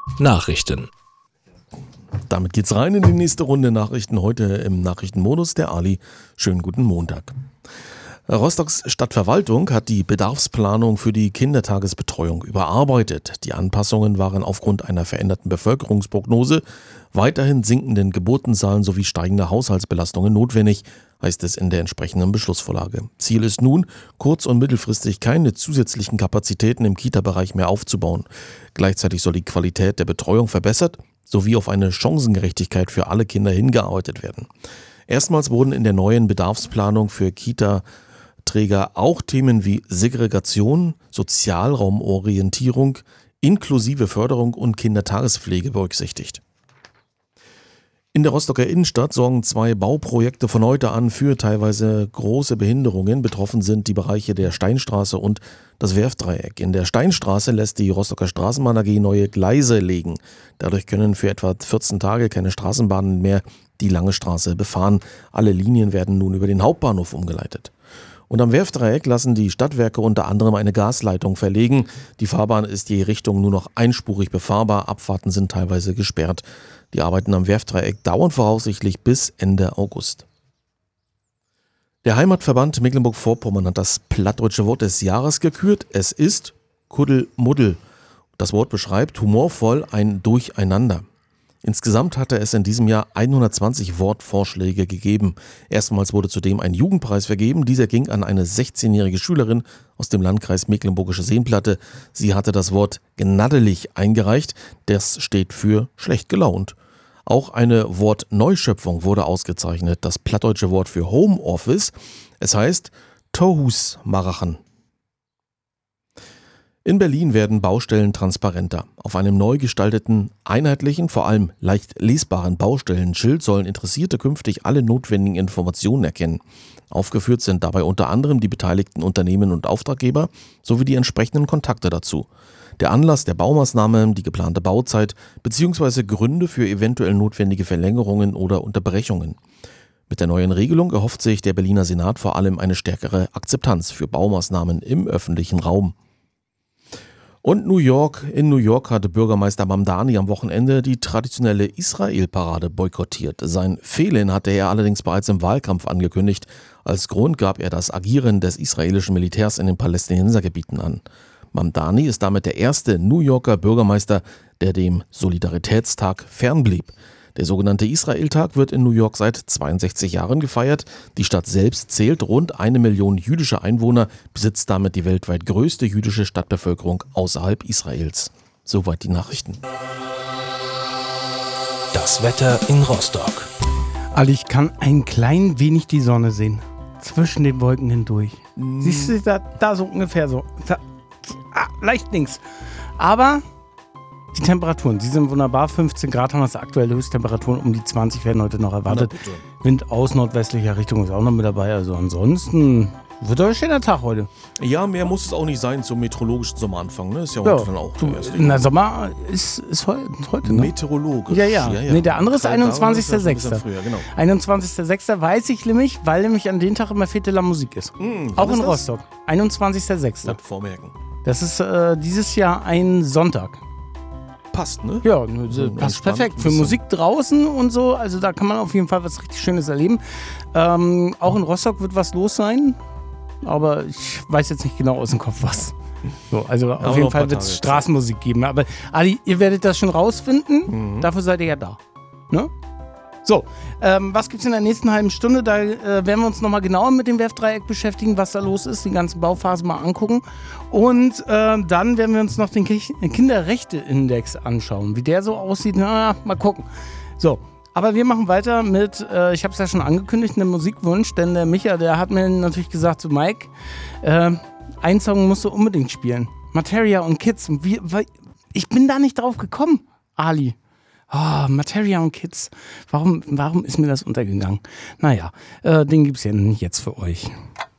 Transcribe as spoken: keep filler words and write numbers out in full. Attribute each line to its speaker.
Speaker 1: Nachrichten.
Speaker 2: Damit geht's rein in die nächste Runde Nachrichten. Heute im Nachrichtenmodus der Ali. Schönen guten Montag. Rostocks Stadtverwaltung hat die Bedarfsplanung für die Kindertagesbetreuung überarbeitet. Die Anpassungen waren aufgrund einer veränderten Bevölkerungsprognose, weiterhin sinkenden Geburtenzahlen sowie steigender Haushaltsbelastungen notwendig, heißt es in der entsprechenden Beschlussvorlage. Ziel ist nun, kurz- und mittelfristig keine zusätzlichen Kapazitäten im Kita-Bereich mehr aufzubauen. Gleichzeitig soll die Qualität der Betreuung verbessert sowie auf eine Chancengerechtigkeit für alle Kinder hingearbeitet werden. Erstmals wurden in der neuen Bedarfsplanung für Kita-Träger auch Themen wie Segregation, Sozialraumorientierung, inklusive Förderung und Kindertagespflege berücksichtigt. In der Rostocker Innenstadt sorgen zwei Bauprojekte von heute an für teilweise große Behinderungen. Betroffen sind die Bereiche der Steinstraße und das Werftdreieck. In der Steinstraße lässt die Rostocker Straßenbahn A G neue Gleise legen. Dadurch können für etwa vierzehn Tage keine Straßenbahnen mehr die lange Straße befahren. Alle Linien werden nun über den Hauptbahnhof umgeleitet. Und am Werftdreieck lassen die Stadtwerke unter anderem eine Gasleitung verlegen. Die Fahrbahn ist je Richtung nur noch einspurig befahrbar. Abfahrten sind teilweise gesperrt. Die Arbeiten am Werftdreieck dauern voraussichtlich bis Ende August. Der Heimatverband Mecklenburg-Vorpommern hat das plattdeutsche Wort des Jahres gekürt. Es ist Kuddelmuddel. Das Wort beschreibt humorvoll ein Durcheinander. Insgesamt hatte es in diesem Jahr hundertzwanzig Wortvorschläge gegeben. Erstmals wurde zudem ein Jugendpreis vergeben. Dieser ging an eine sechzehnjährige Schülerin aus dem Landkreis Mecklenburgische Seenplatte. Sie hatte das Wort gnaddelig eingereicht. Das steht für schlecht gelaunt. Auch eine Wortneuschöpfung wurde ausgezeichnet. Das plattdeutsche Wort für Homeoffice. Es heißt Tohus Marachen. In Berlin werden Baustellen transparenter. Auf einem neu gestalteten, einheitlichen, vor allem leicht lesbaren Baustellenschild sollen Interessierte künftig alle notwendigen Informationen erkennen. Aufgeführt sind dabei unter anderem die beteiligten Unternehmen und Auftraggeber sowie die entsprechenden Kontakte dazu. Der Anlass der Baumaßnahme, die geplante Bauzeit bzw. Gründe für eventuell notwendige Verlängerungen oder Unterbrechungen. Mit der neuen Regelung erhofft sich der Berliner Senat vor allem eine stärkere Akzeptanz für Baumaßnahmen im öffentlichen Raum. Und New York. In New York hatte Bürgermeister Mamdani am Wochenende die traditionelle Israel-Parade boykottiert. Sein Fehlen hatte er allerdings bereits im Wahlkampf angekündigt. Als Grund gab er das Agieren des israelischen Militärs in den Palästinensergebieten an. Mamdani ist damit der erste New Yorker Bürgermeister, der dem Solidaritätstag fernblieb. Der sogenannte Israel-Tag wird in New York seit zweiundsechzig Jahren gefeiert. Die Stadt selbst zählt rund eine Million jüdische Einwohner, besitzt damit die weltweit größte jüdische Stadtbevölkerung außerhalb Israels. Soweit die Nachrichten.
Speaker 1: Das Wetter in Rostock.
Speaker 3: Ali, ich kann ein klein wenig die Sonne sehen. Zwischen den Wolken hindurch. Mm. Siehst du, da, da so ungefähr so. Da, ah, leicht links. Aber die Temperaturen, die sind wunderbar. fünfzehn Grad haben wir, das aktuelle Höchsttemperaturen um die zwanzig werden heute noch erwartet. Wind aus nordwestlicher Richtung ist auch noch mit dabei. Also ansonsten wird ein schöner Tag heute.
Speaker 2: Ja, mehr muss es auch nicht sein zum meteorologischen Sommeranfang. Ne? Ist ja heute ja, dann auch.
Speaker 3: Du, na, Sommer ist, ist heu, heute, ne?
Speaker 2: Meteorologisch.
Speaker 3: Ja, ja. ja, ja. Nee, der andere ist einundzwanzigster sechster
Speaker 2: Genau.
Speaker 3: einundzwanzigster sechster weiß ich nämlich, weil nämlich an dem Tag immer Fete la Musik ist.
Speaker 2: Hm,
Speaker 3: auch
Speaker 2: ist
Speaker 3: in
Speaker 2: das?
Speaker 3: Rostock. einundzwanzigster sechster
Speaker 2: Gut vormerken.
Speaker 3: Das ist äh, dieses Jahr ein Sonntag.
Speaker 2: Passt, ne?
Speaker 3: Ja, so passt perfekt. Für Musik draußen und so, also da kann man auf jeden Fall was richtig Schönes erleben. Ähm, auch in Rostock wird was los sein, aber ich weiß jetzt nicht genau aus dem Kopf was. So, also auf aber jeden Fall wird es Straßenmusik geben. Aber Ali, ihr werdet das schon rausfinden, mhm. Dafür seid ihr ja da. Ne? So, ähm, was gibt es in der nächsten halben Stunde? Da äh, werden wir uns nochmal genauer mit dem Werftdreieck beschäftigen, was da los ist, die ganzen Bauphasen mal angucken. Und äh, dann werden wir uns noch den Kinderrechte-Index anschauen. Wie der so aussieht, na, mal gucken. So, aber wir machen weiter mit, äh, ich habe es ja schon angekündigt, einem Musikwunsch, denn der Micha, der hat mir natürlich gesagt, so Mike, äh, einen Song musst du unbedingt spielen. Materia und Kids. Wie, weil, ich bin da nicht drauf gekommen, Ali. Oh, Materia und Kids. Warum, warum ist mir das untergegangen? Naja, äh, den gibt's ja jetzt für euch.